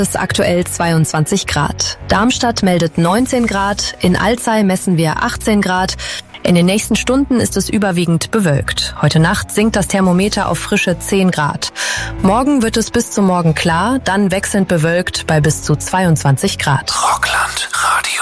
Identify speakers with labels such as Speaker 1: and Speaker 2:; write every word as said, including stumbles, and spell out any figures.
Speaker 1: ist aktuell zweiundzwanzig Grad. Darmstadt meldet neunzehn Grad, in Alzey messen wir achtzehn Grad. In den nächsten Stunden ist es überwiegend bewölkt. Heute Nacht sinkt das Thermometer auf frische zehn Grad. Morgen wird es bis zum Morgen klar, dann wechselnd bewölkt bei bis zu zweiundzwanzig Grad.
Speaker 2: Rockland Radio.